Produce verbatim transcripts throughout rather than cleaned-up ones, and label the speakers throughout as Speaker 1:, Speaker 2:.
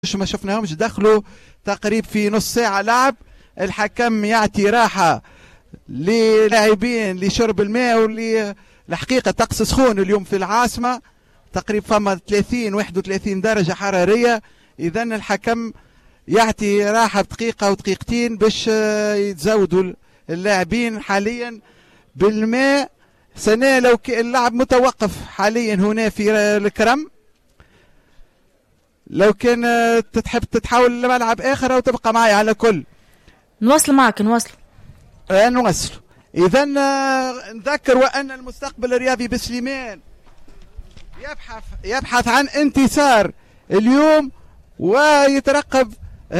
Speaker 1: شو ما شفناهمش دخلوا تقريبا في نص ساعة لعب. الحكم يعطي راحة للاعبين لشرب الماء، واللي الحقيقة طقس سخون اليوم في العاصمة، تقريبا فما ثلاثين واحد وثلاثين درجة حرارية. إذا الحكم يعطي راحة بدقيقة ودقيقتين باش يتزودوا اللاعبين حاليا بالماء. سنة لو اللعب متوقف حاليا هنا في الكرم، لو كان تحب تتحول لملعب آخر أو تبقى معي على كل.
Speaker 2: نواصل معك نواصل
Speaker 1: آه نواصل. إذا نذكر وأن المستقبل الرياضي بسليمان يبحث يبحث عن انتصار اليوم، ويترقب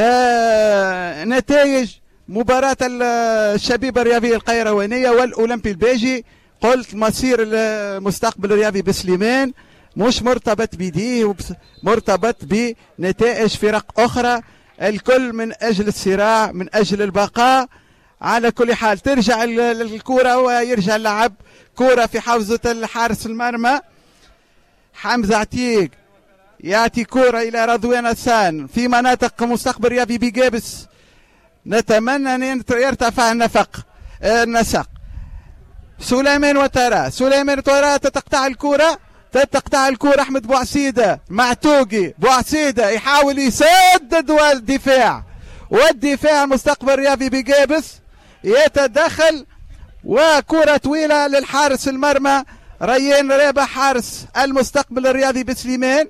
Speaker 1: آه نتائج مباراة الشبيبة الرياضية القيروانية والأولمبي الباجي. قلت مصير المستقبل الرياضي بسليمان مش مرتبط بديه، مرتبط بنتائج فرق أخرى، الكل من أجل الصراع، من أجل البقاء. على كل حال ترجع الكرة ويرجع اللعب، كرة في حوزة الحارس المرمى حمزة عتيق، يأتي كرة إلى رضوان السان في مناطق مستقبل رياضي بجابس. نتمنى أن يرتفع النفق النسق. سليمان وترى سليمان وترى تتقطع الكرة تتقطع الكرة أحمد بوعسيدة معتوقي، بوعسيدة يحاول يسدد، والدفاع والدفاع مستقبل رياضي بجابس يتدخل، وكرة طويلة للحارس المرمى ريان رابح حارس المستقبل الرياضي بسليمان،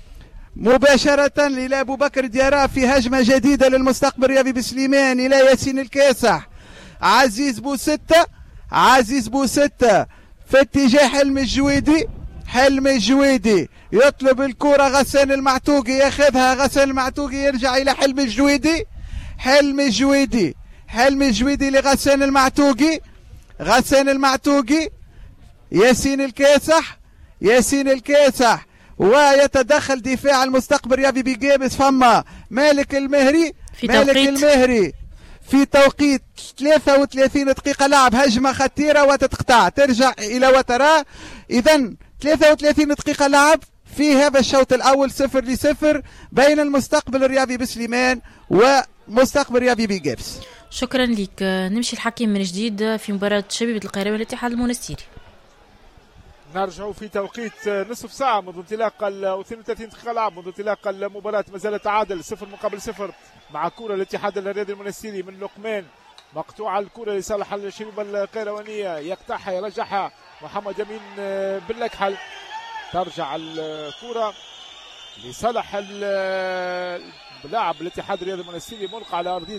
Speaker 1: مباشرة إلى أبو بكر ديارا في هجمة جديدة للمستقبل الرياضي بسليمان إلى ياسين الكاسح. عزيز بوستة عزيز بوستة في اتجاه حلمي الجويدي، حلمي الجويدي يطلب الكرة، غسان المعتوقي ياخذها، غسان المعتوقي يرجع إلى حلمي الجويدي، حلمي الجويدي حلمي الجويدي لغسان المعتوقي، غسان المعتوقي ياسين الكاسح ياسين الكاسح ويتدخل دفاع المستقبل الرياضي بجابس. فما مالك المهري مالك المهري في توقيت ثلاثة وثلاثين دقيقة لعب، هجمة خطيرة وتتقطع ترجع إلى وتراه. إذا ثلاثة وثلاثين دقيقة لعب في هذا الشوط الأول، صفر لصفر بين المستقبل الرياضي بسليمان ومستقبل الرياضي بجابس.
Speaker 2: شكرا لك. نمشي الحكيم من جديد في مباراة شبيبة القيروان والاتحاد المنستيري.
Speaker 3: نرجع في توقيت نصف ساعة منذ انطلاق ال اثنين وثلاثين دقيقة لعب منذ انطلاق المباراة، ما زال تعادل صفر مقابل صفر مع كرة الاتحاد الرياضي المنستيري من لقمان، مقطوعة الكرة لصالح الشبيبة القيروانية، يقطعها يرجعها محمد أمين باللكحل، ترجع الكرة لصالح اللاعب الاتحاد الرياضي المنستيري، ملقى على أرضية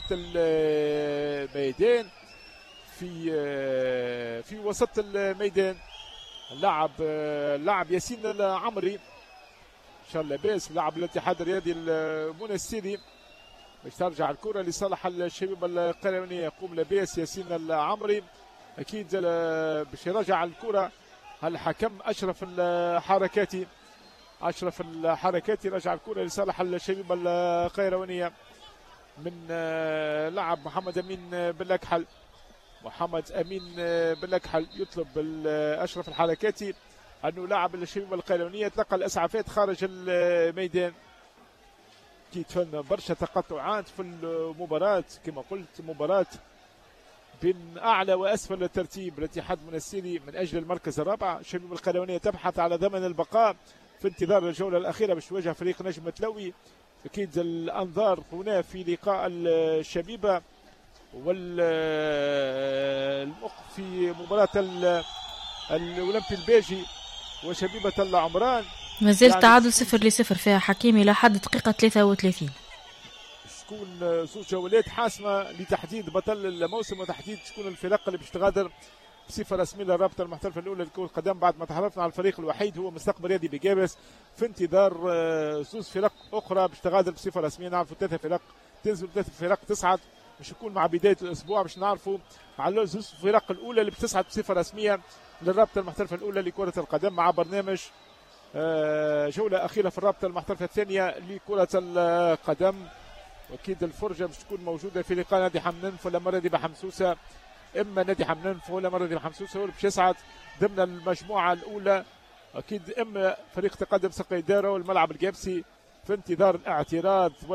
Speaker 3: الميدان في في وسط الميدان. اللاعب اللاعب ياسين العمري ان شاء الله لاباس، لاعب الاتحاد الرياضي المنستيري، باش ترجع الكره لصالح الشبيبه القيروانيه، يقوم لاباس ياسين العمري اكيد باش يرجع الكره. الحكم اشرف الحركاتي اشرف الحركاتي رجع الكره لصالح الشبيبه القيروانيه من لاعب محمد امين باللكحل. محمد أمين باللكحل يطلب أشرف الحركاتي أنه لاعب الشبيبة القيروانية تلقى الإسعافات خارج الميدان. كي تفن برشا تقطعات في المباراة، كما قلت مباراة بين أعلى وأسفل الترتيب. الاتحاد المنستيري من أجل المركز الرابع، الشبيبة القيروانية تبحث على ضمن البقاء في انتظار الجولة الأخيرة باش تواجه فريق نجم متلوي. أكيد الأنظار هنا في لقاء الشبيبة والمخ في مباراة الأولمبي الباجي وشبيبة العمران.
Speaker 2: ما زال يعني تعادل صفر لصفر فيها حكيم إلى حد دقيقة ثلاثة وثلاثين.
Speaker 3: شكون زوج جولات حاسمة لتحديد بطل الموسم وتحديد شكون الفرق اللي باش تغادر بصفة رسمية للرابطة المحترفة الأولى لكرة القدم، بعد ما تعرفنا على الفريق الوحيد هو مستقبل رياضي بجابس، في انتظار زوج فرق أخرى باش تغادر بصفة رسمية. نعرفوا ثلاثة فرق تنزل، ثلاثة فرق تصعد، باش يكون مع بداية الأسبوع باش نعرفوا على زوج الفرق الأولى اللي بتصعد بصفة رسمية للرابطة المحترفة الأولى لكرة القدم، مع برنامج جولة أخيرة في الرابطة المحترفة الثانية لكرة القدم. وأكيد الفرجة باش تكون موجودة في لقاء نادي حمننف ولا مرة دي بحمسوسة، إما نادي حمننف ولا مرة دي بحمسوسة هو اللي باش يصعد ضمن المجموعة الأولى. أكيد إما فريق تقدم سقي دارة والملعب الجابسي في انتظار الاعتراض